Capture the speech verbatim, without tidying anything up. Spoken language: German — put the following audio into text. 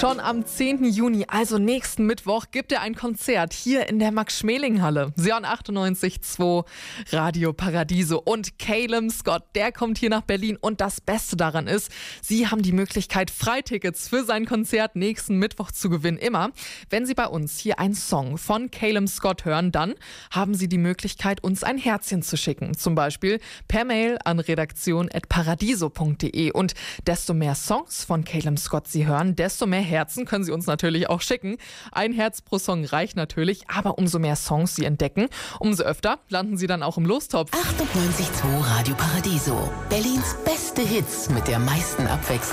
Schon am zehnten Juni, also nächsten Mittwoch, gibt er ein Konzert hier in der Max-Schmeling-Halle. Sion achtundneunzig Komma zwei, Radio Paradiso. Und Calum Scott, der kommt hier nach Berlin. Und das Beste daran ist, Sie haben die Möglichkeit, Freitickets für sein Konzert nächsten Mittwoch zu gewinnen. Immer, wenn Sie bei uns hier einen Song von Calum Scott hören, dann haben Sie die Möglichkeit, uns ein Herzchen zu schicken. Zum Beispiel per Mail an redaktion at paradiso punkt de. Und desto mehr Songs von Calum Scott Sie hören, desto mehr Herzen können Sie uns natürlich auch schicken. Ein Herz pro Song reicht natürlich, aber umso mehr Songs Sie entdecken, umso öfter landen Sie dann auch im Lostopf. achtundneunzig Komma zwei Radio Paradiso. Berlins beste Hits mit der meisten Abwechslung.